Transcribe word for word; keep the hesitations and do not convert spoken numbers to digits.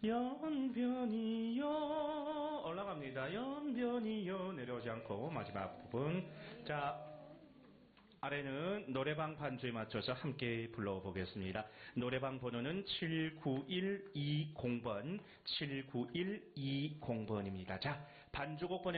연변이요 올라갑니다. 연변이요 내려오지 않고 마지막 부분. 자, 아래는 노래방 반주에 맞춰서 함께 불러보겠습니다. 노래방 번호는 칠구일이공 번 칠구일이공 번입니다. 자, 반주곡 보내